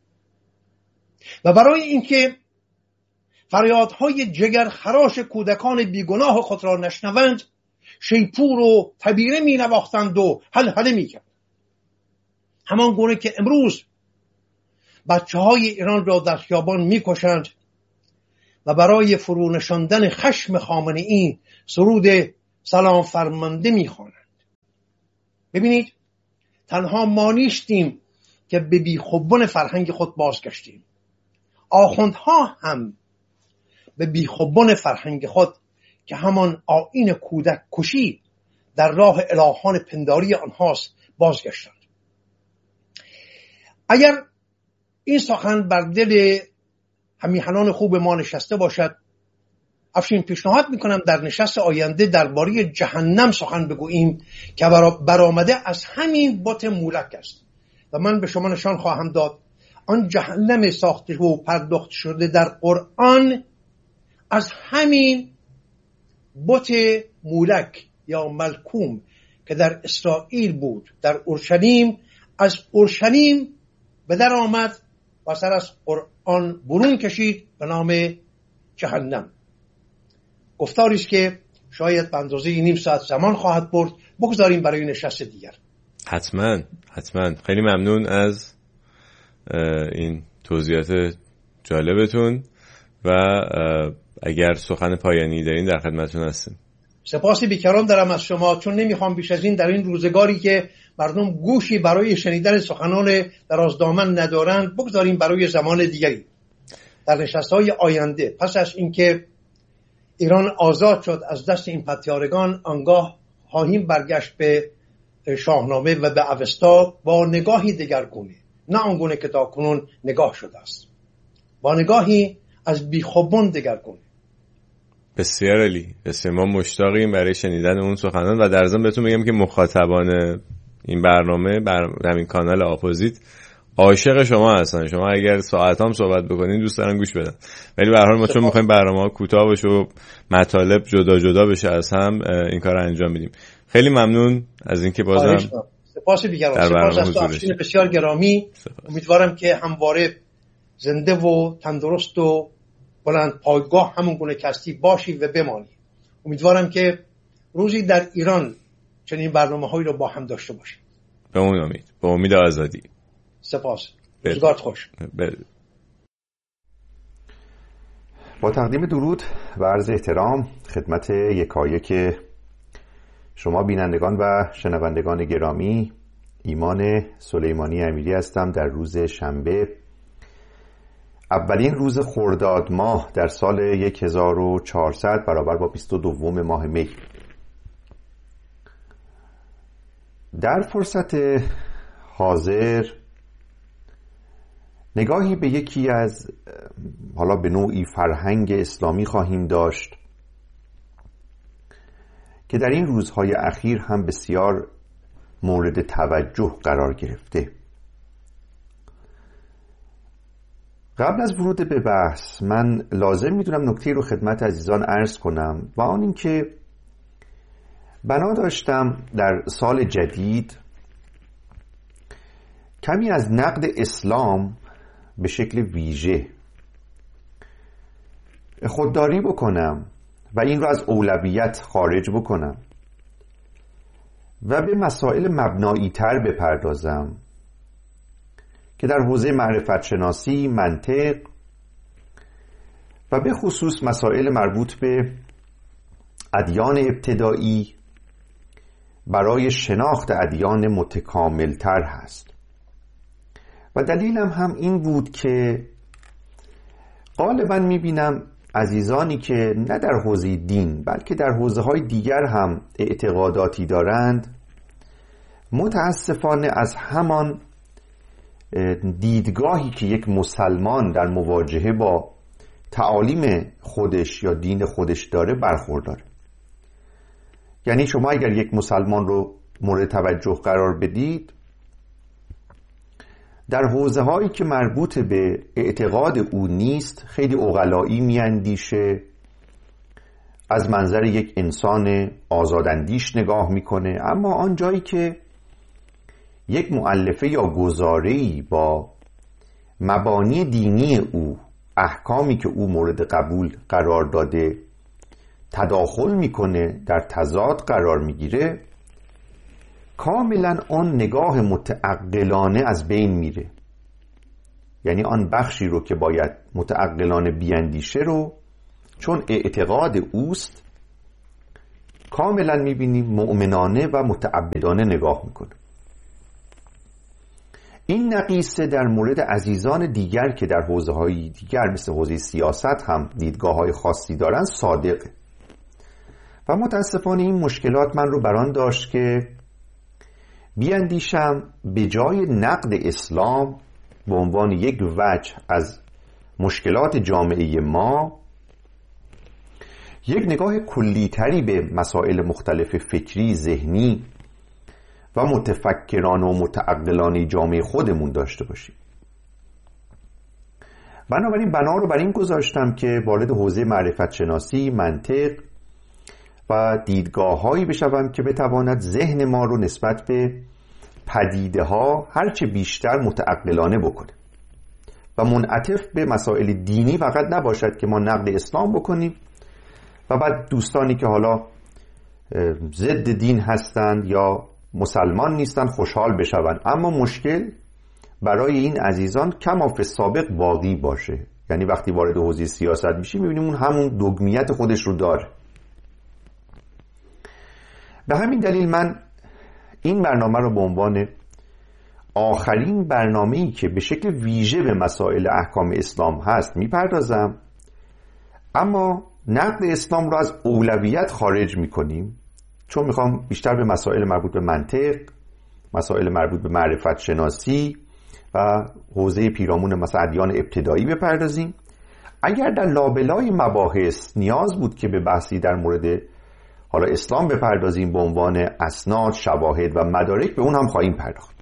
و برای اینکه فریادهای جگر خراش کودکان بیگناه خود را نشنوند، شیپور و تبیره می نواختند و هل هله می کردند. همان گونه که امروز بچه های ایران را در خیابان می کشند و برای فرونشاندن خشم خامنه‌ای سرود سلام فرمانده می‌خوانند. ببینید، تنها ما نیستیم که به بیخوبان فرهنگ خود بازگشتیم. آخوندها هم به بیخوبان فرهنگ خود که همان آیین کودک کشی در راه الهان پنداری آنهاست بازگشتند. اگر این سخن بر دل همیهنان خوب ما نشسته باشد، افشین پیشنهاد میکنم در نشست آینده درباره جهنم سخن بگوییم که برآمده از همین بت مولک است و من به شما نشان خواهم داد آن جهنم ساخته و پرداخت شده در قرآن از همین بت مولک یا ملکوم که در اسرائیل بود، در اورشلیم، از اورشلیم به در آمد و سر از قرآن برون کشید به نام جهنم. گفتاری است که شاید به اندازه نیم ساعت زمان خواهد برد، بگذاریم برای نشست دیگر. حتما حتما. خیلی ممنون از این توضیحات جالبتون و اگر سخن پایانی دارین در خدمتتون هستیم. سپاس بیکران دارم از شما، چون نمیخوام بیش از این در این روزگاری که مردم گوشی برای شنیدن سخنان درازدامن ندارند بگذاریم برای زمان دیگری. در نشست‌های آینده پس از اینکه ایران آزاد شد از دست این پتیارگان، آنگاه خواهیم برگشت به شاهنامه و به اوستا با نگاهی دگرگونه، نه آنگونه که تاکنون نگاه شده است، با نگاهی از بیخوبان دگرگونه. بسیار عالی. بسیار ما مشتاقیم برای شنیدن اون سخنان و در ضمن بهتون بگم که مخاطبان این برنامه بر همین کانال اپوزیت عاشق شما هستن. شما اگر ساعت هم صحبت بکنین دوست دارن گوش بدن، ولی به هر حال ما چون میخوایم برنامه‌ها کوتاه بشه و مطالب جدا جدا بشه از هم این کار رو انجام میدیم. خیلی ممنون از اینکه بازم سپاس بی‌گران. سپاس از افشین بسیار گرامی. امیدوارم که همواره زنده و تندرست و بلند پایگاه همون گونه کستی باشی و بمانی. امیدوارم که روزی در ایران چنین برنامه‌هایی رو با هم داشته باشیم. به اون امید، به امید آزادی. سپاس. روزگارت خوش. بل. با تقدیم درود و عرض احترام خدمت یکایک شما بینندگان و شنوندگان گرامی، ایمان سلیمانی امیری هستم. در روز شنبه اولین روز خرداد ماه در سال هزار و چهارصد برابر با بیست و دوم ماه می. در فرصت حاضر نگاهی به یکی از حالا به نوعی فرهنگ اسلامی خواهیم داشت که در این روزهای اخیر هم بسیار مورد توجه قرار گرفته. قبل از ورود به بحث من لازم میدونم نکته رو خدمت عزیزان عرض کنم و آن این که بنا داشتم در سال جدید کمی از نقد اسلام به شکل ویژه خودداری بکنم و این رو از اولویت خارج بکنم و به مسائل مبنایی تر بپردازم که در حوزه معرفت شناسی، منطق و به خصوص مسائل مربوط به ادیان ابتدایی برای شناخت ادیان متکامل تر هست. و دلیلم هم این بود که غالبا میبینم عزیزانی که نه در حوزه دین بلکه در حوزه های دیگر هم اعتقاداتی دارند متاسفانه از همان دیدگاهی که یک مسلمان در مواجهه با تعالیم خودش یا دین خودش داره برخورداره. یعنی شما اگر یک مسلمان رو مورد توجه قرار بدید در حوزه هایی که مربوط به اعتقاد او نیست خیلی عقلایی میاندیشه، از منظر یک انسان آزاداندیش نگاه میکنه، اما آن جایی که یک مؤلفه یا گزاره‌ای با مبانی دینی او، احکامی که او مورد قبول قرار داده تداخل میکنه، در تضاد قرار میگیره، کاملا آن نگاه متعقلانه از بین میره. یعنی آن بخشی رو که باید متعقلانه بیاندیشه رو چون اعتقاد اوست کاملا میبینیم مؤمنانه و متعبدانه نگاه میکنه. این نقیصه در مورد عزیزان دیگر که در حوزه‌های دیگر مثل حوزه سیاست هم دیدگاه‌های خاصی دارن صادقه و متاسفانه این مشکلات من رو بران داشت که بیاندیشم به جای نقد اسلام به عنوان یک وجه از مشکلات جامعه ما یک نگاه کلی‌تری به مسائل مختلف فکری، ذهنی و متفکرانه و متعقلانه جامعه خودمون داشته باشیم. بنابراین بنا رو بر این گذاشتم که وارد حوزه معرفت شناسی، منطق و دیدگاه‌هایی بشوم که بتواند ذهن ما رو نسبت به پدیده ها هرچه بیشتر متعقلانه بکنه و منعطف به مسائل دینی فقط نباشد که ما نقد اسلام بکنیم و بعد دوستانی که حالا ضد دین هستند یا مسلمان نیستن خوشحال بشوند، اما مشکل برای این عزیزان کما فی السابق باقی باشه. یعنی وقتی وارد حوزه سیاست میشیم میبینیم اون همون دگمیت خودش رو داره. به همین دلیل من این برنامه رو به عنوان آخرین برنامه‌ای که به شکل ویژه به مسائل احکام اسلام هست میپردازم، اما نقد اسلام رو از اولویت خارج میکنیم چون میخوام بیشتر به مسائل مربوط به منطق، مسائل مربوط به معرفت شناسی و حوزه پیرامون مثلا ادیان ابتدایی بپردازیم. اگر در لابلای مباحث نیاز بود که به بحثی در مورد حالا اسلام بپردازیم به عنوان اسناد، شواهد و مدارک، به اون هم خواهیم پرداخت.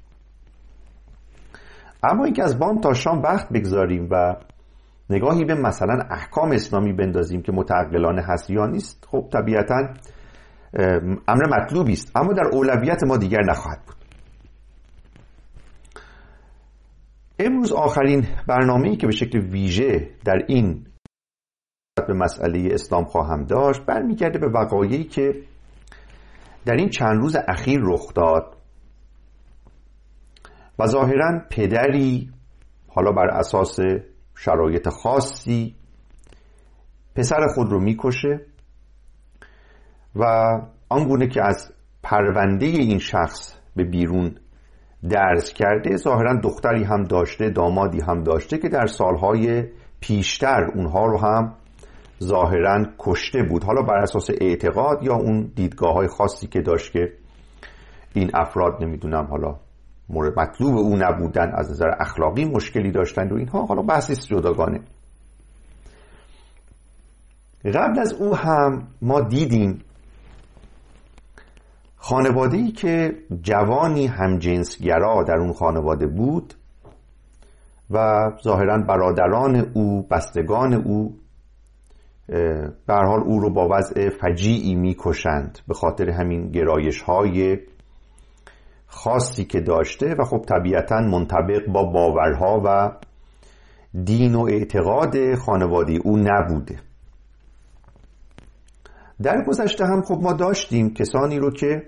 اما اینکه از بام تا شام وقت بگذاریم و نگاهی به مثلا احکام اسلامی بندازیم که متعقلانه هست یا نیست، خب طبیعتاً امر مطلوبی است، اما در اولویت ما دیگر نخواهد بود. امروز آخرین برنامه‌ای که به شکل ویژه در این به مسئله اسلام خواهم داشت برمیگرده به وقایعی که در این چند روز اخیر رخ داد و ظاهراً پدری حالا بر اساس شرایط خاصی پسر خود رو میکشه و آنگونه که از پرونده این شخص به بیرون درز کرده ظاهراً دختری هم داشته، دامادی هم داشته که در سالهای پیشتر اونها رو هم ظاهراً کشته بود، حالا بر اساس اعتقاد یا اون دیدگاه‌های خاصی که داشت که این افراد نمیدونم حالا مورد مطلوب او نبودن، از نظر اخلاقی مشکلی داشتند و اینها، حالا بحثی جداگانه. قبل از او هم ما دیدیم خانواده‌ای که جوانی همجنسگرا در اون خانواده بود و ظاهراً برادران او، بستگان او به هر حال او رو با وضع فجیعی میکشند به خاطر همین گرایش‌های خاصی که داشته و خب طبیعتاً منطبق با باورها و دین و اعتقاد خانواده او نبوده. در گذشته هم خب ما داشتیم کسانی رو که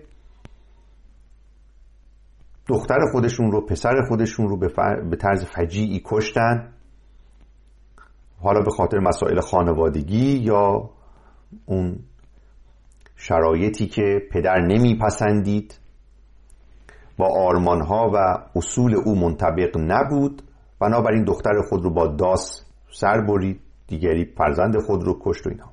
دختر خودشون رو، پسر خودشون رو به طرز فجیعی کشتن، حالا به خاطر مسائل خانوادگی یا اون شرایطی که پدر نمیپسندید، با آرمانها و اصول او منطبق نبود، بنابراین دختر خود رو با داس سر برید، دیگری فرزند خود رو کشت و اینها.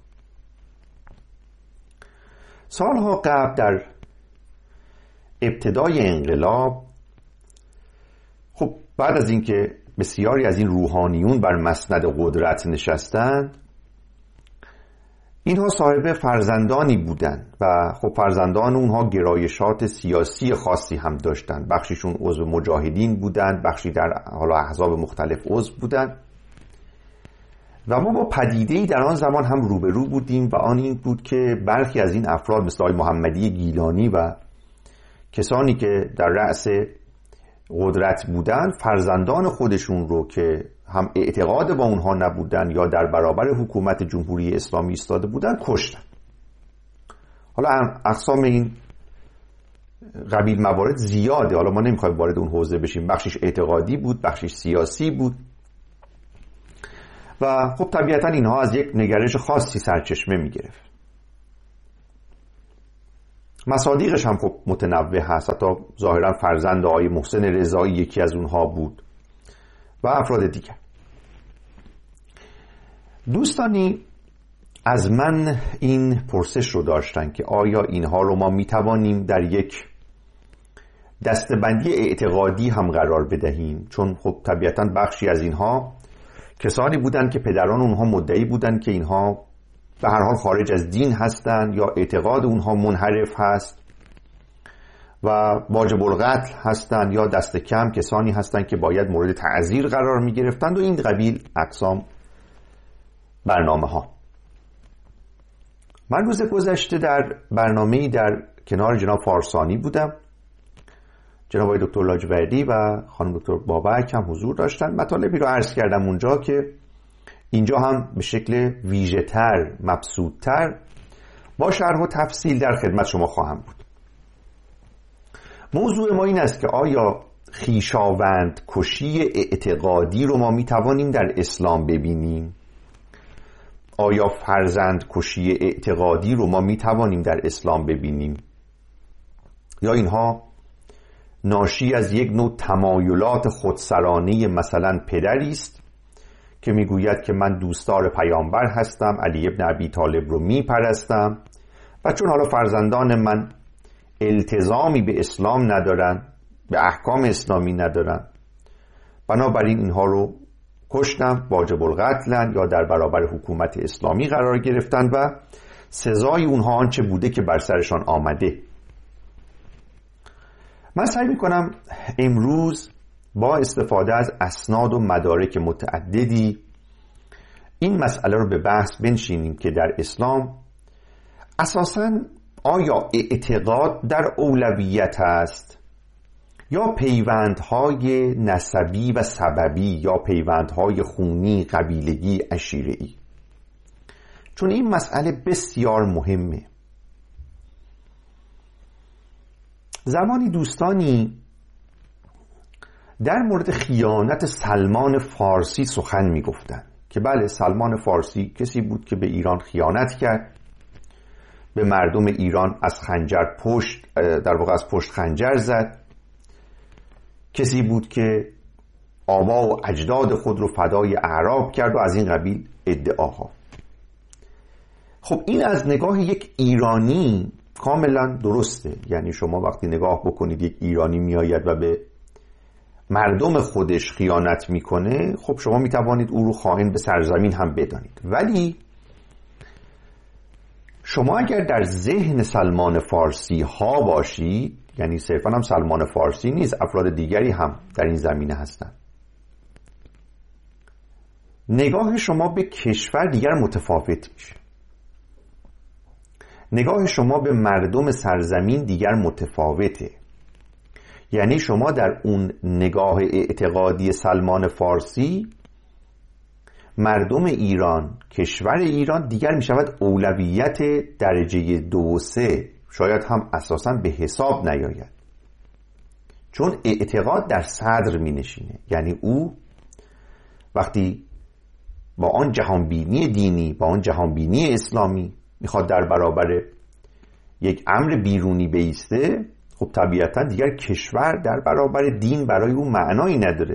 سالها قبل در ابتدای انقلاب، خب بعد از اینکه بسیاری از این روحانیون بر مسند قدرت نشستند، اینها صاحب فرزندانی بودند و خب فرزندان اونها گرایشات سیاسی خاصی هم داشتند، بخشیشون عضو مجاهدین بودند، بخشی در حالا احزاب مختلف عضو بودند و ما با پدیده‌ای در آن زمان هم روبرو بودیم و آن این بود که برخی از این افراد مثل آقای محمدی گیلانی و کسانی که در رأس قدرت بودند فرزندان خودشون رو که هم اعتقاد با اونها نبودن یا در برابر حکومت جمهوری اسلامی ایستاده بودن کشتن. حالا اقسام این قبیل موارد زیاده، حالا ما نمیخوایم وارد اون حوزه بشیم، بخشش اعتقادی بود، بخشش سیاسی بود، و خب طبیعتا اینها از یک نگرش خاصی سرچشمه میگرفت. مصادیقش هم خب متنوع هست، حتی ظاهرا فرزند آقای محسن رضایی یکی از اونها بود و افراد دیگر. دوستانی از من این پرسش رو داشتن که آیا اینها رو ما میتوانیم در یک دستبندی اعتقادی هم قرار بدهیم، چون خب طبیعتا بخشی از اینها کسانی بودند که پدران اونها مدعی بودند که اینها به هر حال خارج از دین هستند یا اعتقاد اونها منحرف هست و واجب القتل هستند، یا دست کم کسانی هستند که باید مورد تعزیر قرار می گرفتند و این قبیل اقسام برنامه ها. من روز گذشته در برنامه‌ای در کنار جناب فارسانی بودم. جناب آقای دکتر لاجوردی و خانم دکتر بابک هم حضور داشتن. مطالبی رو عرض کردم اونجا که اینجا هم به شکل ویژه‌تر، مبسوط‌تر با شرح و تفصیل در خدمت شما خواهم بود. موضوع ما این است که آیا خویشاوند کشی اعتقادی رو ما میتوانیم در اسلام ببینیم؟ آیا فرزند کشی اعتقادی رو ما میتوانیم در اسلام ببینیم؟ یا اینها ناشی از یک نوع تمایلات خودسرانه مثلا پدری است که میگوید که من دوستدار پیامبر هستم، علی ابن ابی طالب رو میپرستم و چون حالا فرزندان من التزامی به اسلام ندارن، به احکام اسلامی ندارن، بنابراین اینها رو کشتم، واجب القتلن یا در برابر حکومت اسلامی قرار گرفتن و سزای اونها آنچه بوده که بر سرشان آمده. من سعی میکنم امروز با استفاده از اسناد و مدارک متعددی این مسئله رو به بحث بنشینیم که در اسلام اساساً آیا اعتقاد در اولویت است یا پیوندهای نسبی و سببی یا پیوندهای خونی، قبیلگی، عشیره‌ای؟ چون این مسئله بسیار مهمه. زمانی دوستانی در مورد خیانت سلمان فارسی سخن می گفتن که بله، سلمان فارسی کسی بود که به ایران خیانت کرد، به مردم ایران از خنجر پشت در واقع از پشت خنجر زد، کسی بود که آبا و اجداد خود رو فدای اعراب کرد و از این قبیل ادعاها. خب این از نگاه یک ایرانی کاملا درسته. یعنی شما وقتی نگاه بکنید یک ایرانی میآید و به مردم خودش خیانت میکنه، خب شما میتوانید او رو خائن به سرزمین هم بدانید. ولی شما اگر در ذهن سلمان فارسی ها باشید، یعنی صرفا هم سلمان فارسی نیست، افراد دیگری هم در این زمینه هستند، نگاه شما به کشور دیگر متفاوت میشه، نگاه شما به مردم سرزمین دیگر متفاوته. یعنی شما در اون نگاه اعتقادی سلمان فارسی مردم ایران، کشور ایران دیگر می شود اولویت درجه دو و سه، شاید هم اساساً به حساب نیاید، چون اعتقاد در صدر می نشینه. یعنی او وقتی با آن جهانبینی دینی، با آن جهانبینی اسلامی میخواد در برابر یک امر بیرونی بایسته، خب طبیعتا دیگر کشور در برابر دین برای او معنایی نداره،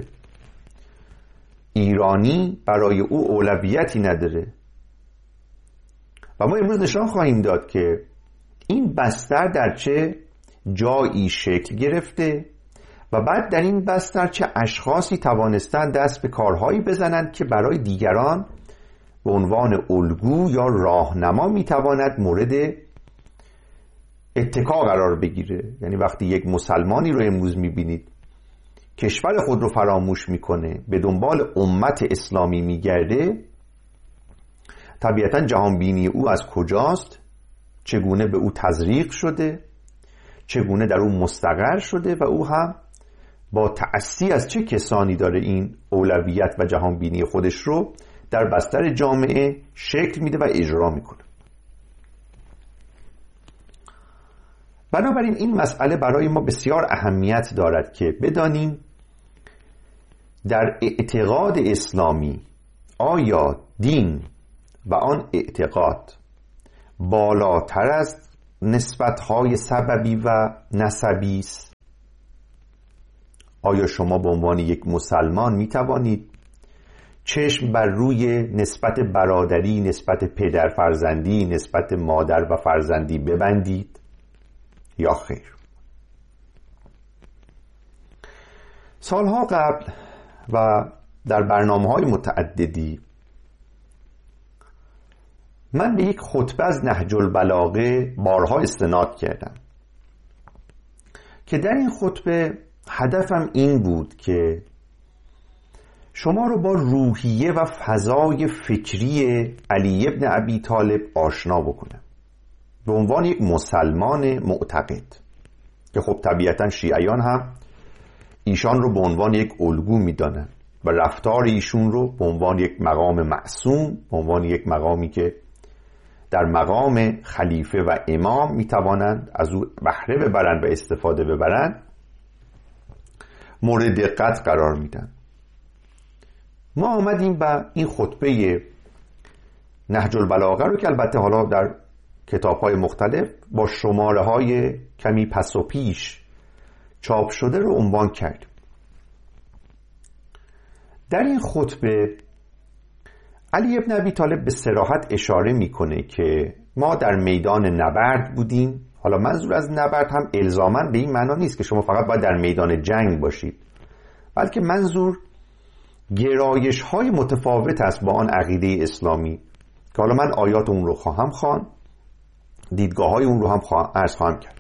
ایرانی برای او اولویتی نداره. و ما امروز نشان خواهیم داد که این بستر در چه جایی شکل گرفته و بعد در این بستر چه اشخاصی توانستند دست به کارهایی بزنند که برای دیگران به عنوان الگو یا راهنما میتواند مورد اتکا قرار بگیره. یعنی وقتی یک مسلمانی رو امروز میبینید کشور خود رو فراموش میکنه، به دنبال امت اسلامی میگرده، طبیعتا جهانبینی او از کجاست، چگونه به او تزریق شده، چگونه در او مستقر شده و او هم با تأسی از چه کسانی داره این اولویت و جهانبینی خودش رو در بستر جامعه شکل میده و اجرا میکنه. بنابراین این مسئله برای ما بسیار اهمیت دارد که بدانیم در اعتقاد اسلامی آیا دین و آن اعتقاد بالاتر از نسبت‌های سببی و نسبی است؟ آیا شما به عنوان یک مسلمان می توانید چشم بر روی نسبت برادری، نسبت پدر فرزندی، نسبت مادر و فرزندی ببندید یا خیر؟ سالها قبل و در برنامه‌های متعددی من به یک خطبه از نهج البلاغه بارها استناد کردم که در این خطبه هدفم این بود که شما رو با روحیه و فضای فکری علی ابن ابی طالب آشنا بکنم به عنوان یک مسلمان معتقد که خب طبیعتا شیعیان هم ایشان رو به عنوان یک الگو میدانن و رفتار ایشون رو به عنوان یک مقام معصوم، به عنوان یک مقامی که در مقام خلیفه و امام میتوانند از او بهره ببرند و استفاده ببرند مورد دقت قرار میدن. ما آمدیم با این خطبه نهج البلاغه رو که البته حالا در کتاب‌های مختلف با شماره‌های کمی پس و پیش چاپ شده رو عنوان کردیم. در این خطبه علی ابن ابی طالب به صراحت اشاره میکنه که ما در میدان نبرد بودیم. حالا منظور از نبرد هم الزاماً به این معنا نیست که شما فقط باید در میدان جنگ باشید، بلکه منظور گرایش های متفاوت است با آن عقیده اسلامی که حالا من آیات اون رو خواهم خواند، دیدگاه های اون رو هم عرض خواهم کرد.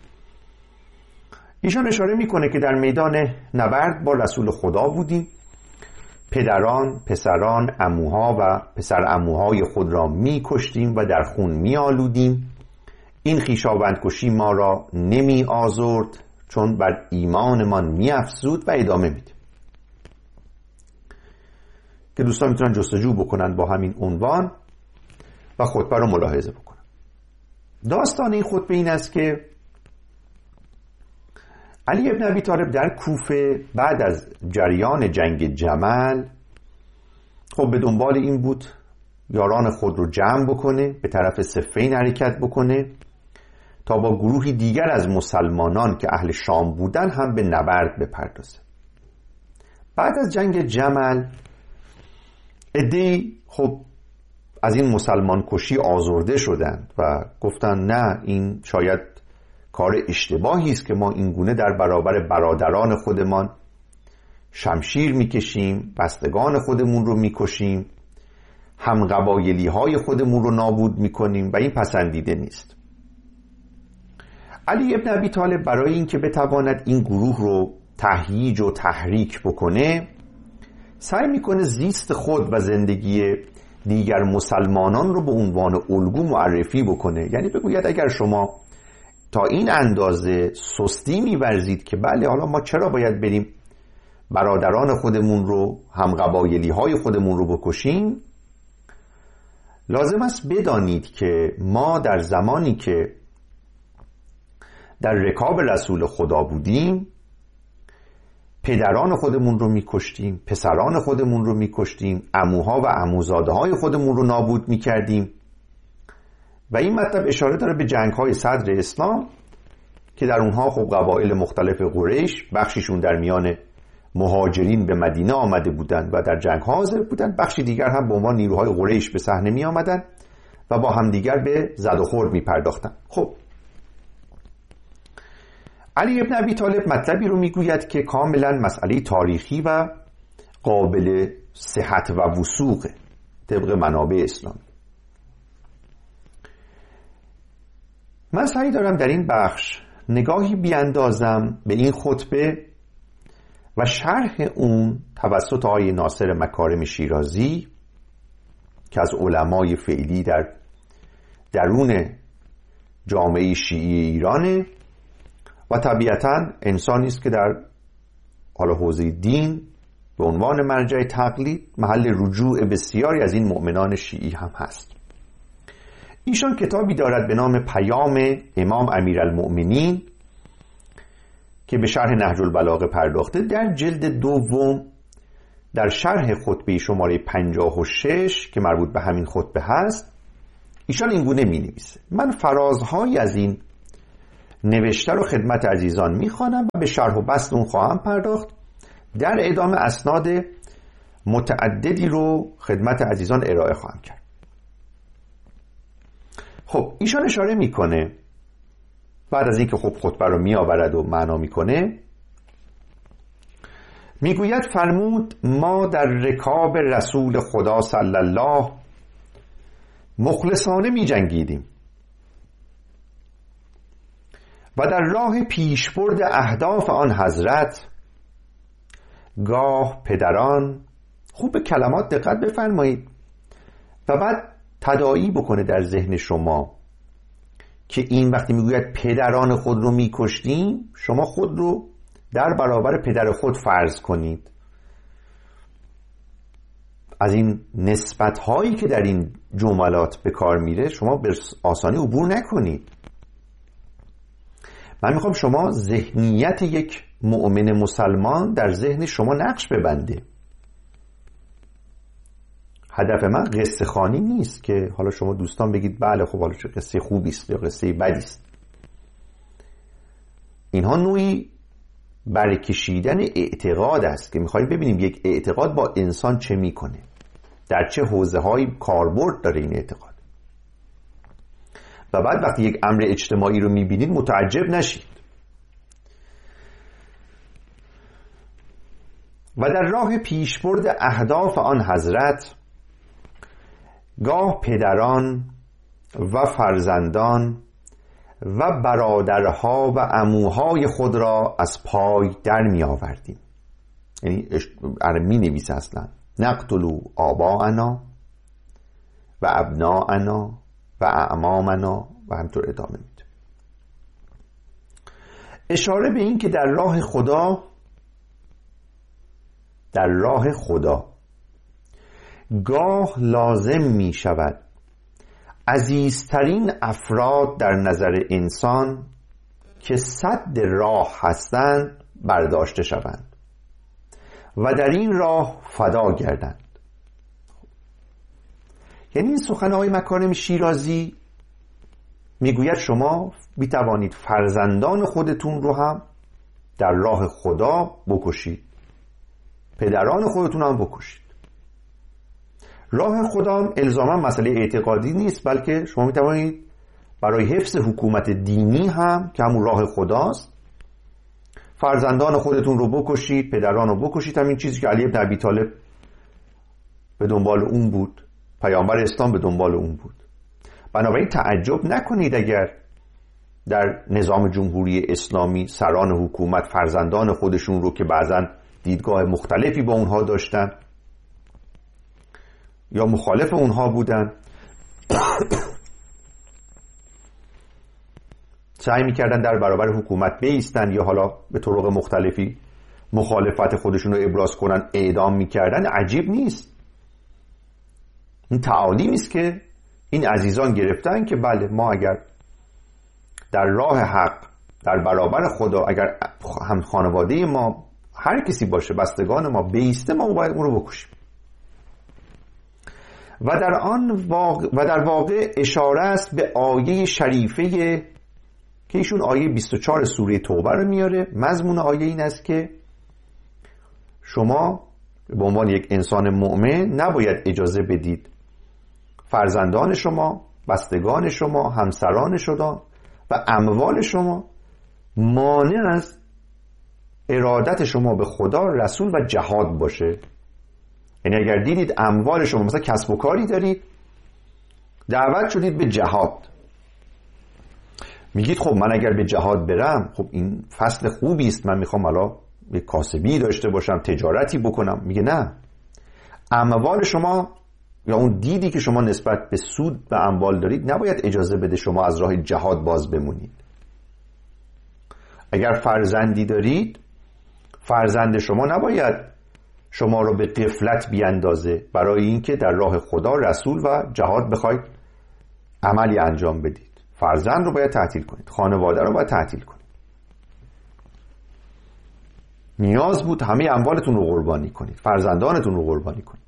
ایشان اشاره میکنه که در میدان نبرد با رسول خدا بودیم، پدران، پسران، عموها و پسر عموهای خود را میکشتیم و در خون میآلودیم. این خویشاوندکشی ما را نمی آزرد چون بر ایمانمان می افزود. و ادامه میده که دوستان میتونن جستجو بکنن با همین عنوان و خطبه رو ملاحظه بکنن. داستان این خطبه این است که علی ابن ابی طالب در کوفه بعد از جریان جنگ جمل خب به دنبال این بود یاران خود رو جمع بکنه، به طرف صفین حرکت بکنه تا با گروهی دیگر از مسلمانان که اهل شام بودن هم به نبرد بپردازه. بعد از جنگ جمل عده‌ای خب از این مسلمان کشی آزرده شدند و گفتن نه، این شاید کار اشتباهی است که ما این گونه در برابر برادران خودمان شمشیر میکشیم، بستگان خودمون رو میکشیم، هم قبایلی های خودمون رو نابود میکنیم و این پسندیده نیست. علی ابن ابی طالب برای اینکه بتواند این گروه رو تهییج و تحریک بکنه سعی میکنه زیست خود و زندگی دیگر مسلمانان رو به عنوان الگو معرفی بکنه. یعنی بگوید اگر شما تا این اندازه سستی می‌ورزید که بله حالا ما چرا باید بریم برادران خودمون رو، هم قبایلی های خودمون رو بکشیم، لازم است بدانید که ما در زمانی که در رکاب رسول خدا بودیم پدران خودمون رو میکشتیم، پسران خودمون رو میکشتیم، عموها و عموزاده های خودمون رو نابود میکردیم. و این مطلب اشاره داره به جنگ های صدر اسلام که در اونها خب قبایل مختلف قریش، بخشیشون در میان مهاجرین به مدینه آمده بودند و در جنگ ها حاضر بودند، بخشی دیگر هم به عنوان نیروهای قریش به صحنه می آمدند و با همدیگر به زد و خورد می پرداختند. خب علی ابن ابی طالب مطلبی رو میگوید که کاملا مسئله تاریخی و قابل صحت و وثوق طبق منابع اسلامی. من سعی دارم در این بخش نگاهی بیاندازم به این خطبه و شرح اون توسط آقای ناصر مکارم شیرازی که از علمای فعلی در درون جامعه شیعی ایرانه و طبیعتاً انسانی است که در حال حوزه دین به عنوان مرجع تقلید محل رجوع بسیاری از این مؤمنان شیعی هم هست. ایشان کتابی دارد به نام پیام امام امیرالمؤمنین که به شرح نهج البلاغه پرداخته. در جلد دوم در شرح خطبه شماره پنجاه و شش که مربوط به همین خطبه هست ایشان اینگونه می نویسه: من فرازهایی از این نوشته رو خدمت عزیزان می خوانم و به شرح و بسط اون خواهم پرداخت. در ادامه اسناد متعددی رو خدمت عزیزان ارائه خواهم کرد. خب ایشان اشاره میکنه بعد از اینکه خب خطبه رو می آورد و معنا میکنه، میگوید فرمود ما در رکاب رسول خدا صلی الله مخلصانه می جنگیدیم و در راه پیشبرد اهداف آن حضرت گاه پدران، خوب به کلمات دقت بفرمایید، و بعد تداعی بکنه در ذهن شما که این وقتی میگوید پدران خود رو میکشتیم، شما خود رو در برابر پدر خود فرض کنید. از این نسبت هایی که در این جملات به کار میره شما به آسانی عبور نکنید. من میخوام شما ذهنیت یک مؤمن مسلمان در ذهن شما نقش ببنده. هدف من قصه خوانی نیست که حالا شما دوستان بگید بله خب حالا چه قصه خوبی است یا قصه بدی است. اینها نوعی برکشیدن اعتقاد است که میخوایم ببینیم یک اعتقاد با انسان چه میکنه، در چه حوزه های کاربرد داره این اعتقاد، و بعد وقتی یک امر اجتماعی رو میبینید متعجب نشید. و در راه پیشبرد اهداف آن حضرت گاه پدران و فرزندان و برادرها و عموهای خود را از پای در می آوردیم. یعنی می نویسه اصلا نقتلوا آباءنا و ابناءنا و اعمامنا و همطور ادامه میده. اشاره به این که در راه خدا در راه خدا گاه لازم می شود عزیزترین افراد در نظر انسان که سد راه هستند برداشته شوند و در این راه فدا گردند. یعنی این سخن آقای مکارم شیرازی میگوید شما میتوانید فرزندان خودتون رو هم در راه خدا بکشید، پدران خودتون هم بکشید. راه خدا الزاما مسئله اعتقادی نیست، بلکه شما میتوانید برای حفظ حکومت دینی هم که همون راه خداست فرزندان خودتون رو بکشید، پدران رو بکشید. همین چیزی که علی بن ابی طالب به دنبال اون بود، پیامبر اسلام به دنبال اون بود. بنابراین تعجب نکنید اگر در نظام جمهوری اسلامی سران حکومت فرزندان خودشون رو که بعضا دیدگاه مختلفی با اونها داشتن یا مخالف اونها بودن سعی میکردن در برابر حکومت بایستن یا حالا به طرق مختلفی مخالفت خودشون رو ابراز کنن، اعدام میکردن. عجیب نیست، این تعالیمی است که این عزیزان گرفتن که بله ما اگر در راه حق در برابر خدا اگر هم خانواده ما هر کسی باشه بستگان ما بیسته، ما باید اون رو بکشیم. و در آن واقع و در واقع اشاره است به آیه شریفه که ایشون آیه بیست و چهار سوره توبه رو میاره. مضمون آیه این است که شما به عنوان یک انسان مؤمن نباید اجازه بدید فرزندان شما، بستگان شما، همسران شما و اموال شما مانع از ارادت شما به خدا، رسول و جهاد باشه. یعنی اگر دیدید اموال شما مثلا کسب و کاری دارید، دعوت شدید به جهاد، میگید خب من اگر به جهاد برم خب این فصل خوبی است، من میخوام حالا به کاسبی داشته باشم، تجارتی بکنم. میگه نه، اموال شما یا اون دیدی که شما نسبت به سود و اموال دارید نباید اجازه بده شما از راه جهاد باز بمونید. اگر فرزندی دارید، فرزند شما نباید شما رو به غفلت بیاندازه برای اینکه در راه خدا، رسول و جهاد بخواید عملی انجام بدید. فرزند رو باید تعطیل کنید، خانواده رو باید تعطیل کنید. نیاز بود همه اموالتون رو قربانی کنید، فرزندانتون رو قربانی کنید.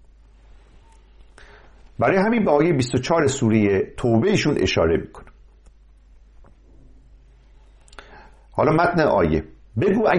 برای همین به آیه بیست و چهار سوره توبه ایشون اشاره میکنه. حالا متن آیه: بگو